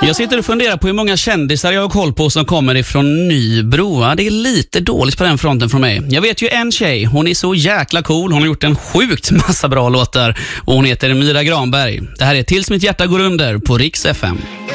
Jag sitter och funderar på hur många kändisar jag har koll på som kommer ifrån Nybro. Det är lite dåligt på den fronten från mig. Jag vet ju en tjej, hon är så jäkla cool. Hon har gjort en sjukt massa bra låtar och hon heter Myra Granberg. Det här är Tills mitt hjärta går under på Riks FM.